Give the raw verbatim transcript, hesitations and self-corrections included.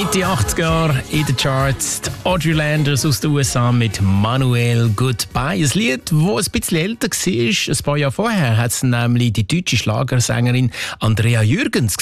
Mitte achtziger Jahre in den Charts. Die Audrey Landers aus den U S A mit Manuel Goodbye. Ein Lied, das ein bisschen älter war. Ein paar Jahre vorher hat es nämlich die deutsche Schlagersängerin Andrea Jürgens